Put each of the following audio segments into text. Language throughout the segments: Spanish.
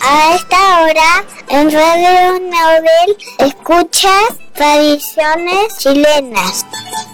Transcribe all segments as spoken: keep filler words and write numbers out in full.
A esta hora, en Radio Nobel, escuchas Tradiciones Chilenas.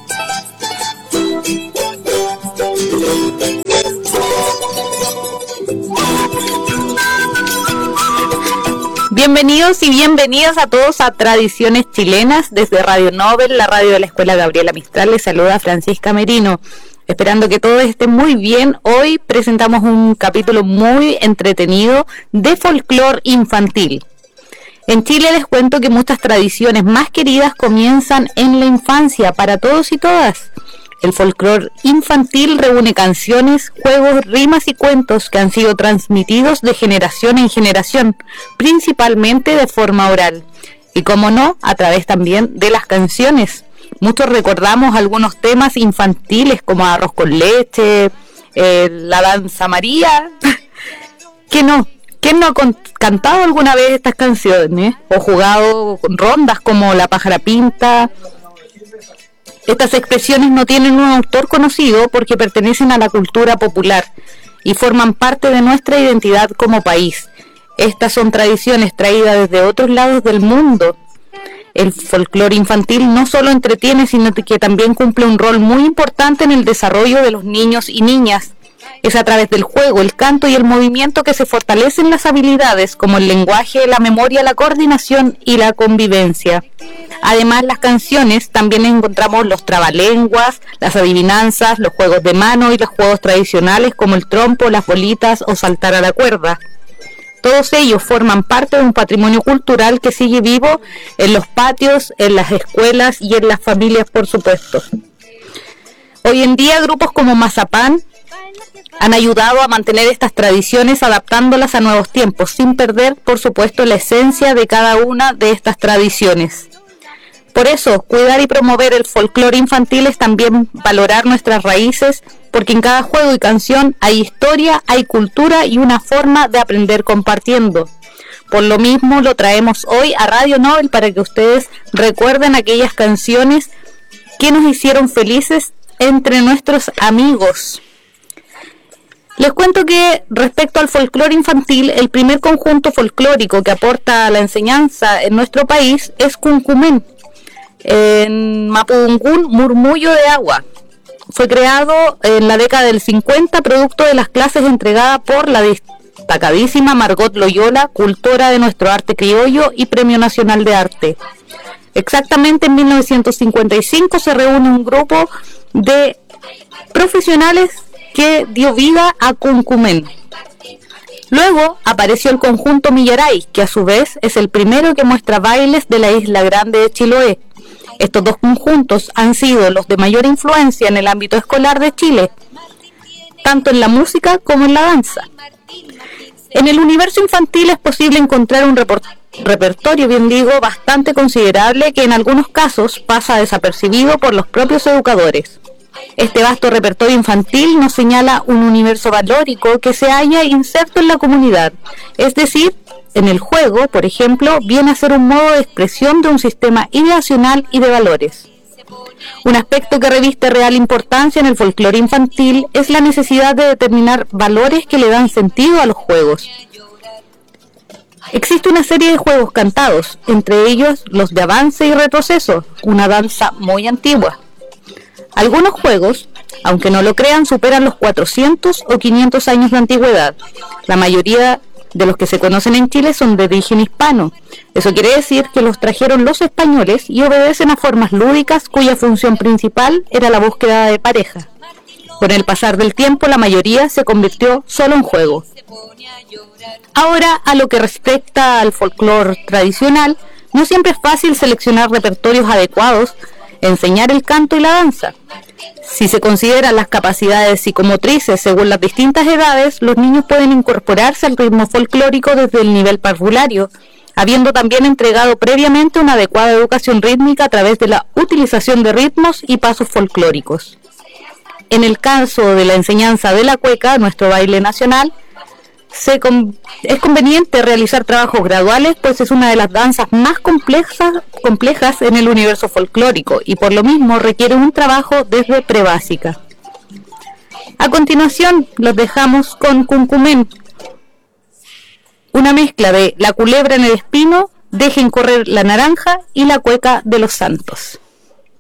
Bienvenidos y bienvenidas a todos a Tradiciones Chilenas desde Radio Nobel, la radio de la Escuela Gabriela Mistral. Les saluda Francisca Merino. Esperando que todo esté muy bien, hoy presentamos un capítulo muy entretenido de folclore infantil. En Chile les cuento que muchas tradiciones más queridas comienzan en la infancia para todos y todas. El folclore infantil reúne canciones, juegos, rimas y cuentos que han sido transmitidos de generación en generación, principalmente de forma oral. Y como no, a través también de las canciones. Muchos recordamos algunos temas infantiles como Arroz con leche, eh, la danza María. ¿Qué no? ¿Quién no ha con- cantado alguna vez estas canciones? O jugado con rondas como La pájara pinta. Estas expresiones no tienen un autor conocido porque pertenecen a la cultura popular y forman parte de nuestra identidad como país. Estas son tradiciones traídas desde otros lados del mundo. El folclore infantil no solo entretiene, sino que también cumple un rol muy importante en el desarrollo de los niños y niñas. Es a través del juego, el canto y el movimiento que se fortalecen las habilidades como el lenguaje, la memoria, la coordinación y la convivencia. Además, las canciones también encontramos los trabalenguas, las adivinanzas, los juegos de mano y los juegos tradicionales como el trompo, las bolitas o saltar a la cuerda. Todos ellos forman parte de un patrimonio cultural que sigue vivo en los patios, en las escuelas y en las familias, por supuesto. Hoy en día, grupos como Mazapán han ayudado a mantener estas tradiciones adaptándolas a nuevos tiempos, sin perder, por supuesto, la esencia de cada una de estas tradiciones. Por eso, cuidar y promover el folclore infantil es también valorar nuestras raíces, porque en cada juego y canción hay historia, hay cultura y una forma de aprender compartiendo. Por lo mismo, lo traemos hoy a Radio Nobel para que ustedes recuerden aquellas canciones que nos hicieron felices entre nuestros amigos. Les cuento que respecto al folclore infantil, el primer conjunto folclórico que aporta a la enseñanza en nuestro país es Cuncumen. En Mapudungún, Murmullo de Agua. Fue creado en la década del cincuenta, producto de las clases entregadas por la destacadísima Margot Loyola, cultora de nuestro arte criollo y Premio Nacional de Arte. Exactamente en mil novecientos cincuenta y cinco se reúne un grupo de profesionales que dio vida a Cuncumen. Luego apareció el conjunto Millaray, que a su vez es el primero que muestra bailes de la Isla Grande de Chiloé. Estos dos conjuntos han sido los de mayor influencia en el ámbito escolar de Chile, tanto en la música como en la danza. En el universo infantil es posible encontrar un report- repertorio, bien digo, bastante considerable que en algunos casos pasa desapercibido por los propios educadores. Este vasto repertorio infantil nos señala un universo valórico que se halla inserto en la comunidad, es decir, en el juego, por ejemplo, viene a ser un modo de expresión de un sistema ideacional y de valores. Un aspecto que reviste real importancia en el folclore infantil es la necesidad de determinar valores que le dan sentido a los juegos. Existe una serie de juegos cantados, entre ellos los de avance y retroceso, una danza muy antigua. Algunos juegos, aunque no lo crean, superan los cuatrocientos o quinientos años de antigüedad. La mayoría de los que se conocen en Chile son de origen hispano. Eso quiere decir que los trajeron los españoles y obedecen a formas lúdicas cuya función principal era la búsqueda de pareja. Con el pasar del tiempo, la mayoría se convirtió solo en juego. Ahora, a lo que respecta al folclore tradicional, no siempre es fácil seleccionar repertorios adecuados, enseñar el canto y la danza. Si se consideran las capacidades psicomotrices según las distintas edades, los niños pueden incorporarse al ritmo folclórico desde el nivel parvulario, habiendo también entregado previamente una adecuada educación rítmica a través de la utilización de ritmos y pasos folclóricos. En el caso de la enseñanza de la cueca, nuestro baile nacional, se con, es conveniente realizar trabajos graduales, pues es una de las danzas más complejas, complejas en el universo folclórico y por lo mismo requiere un trabajo desde prebásica. A continuación los dejamos con Cuncumen, una mezcla de La culebra en el espino, Dejen correr la naranja y La cueca de los santos.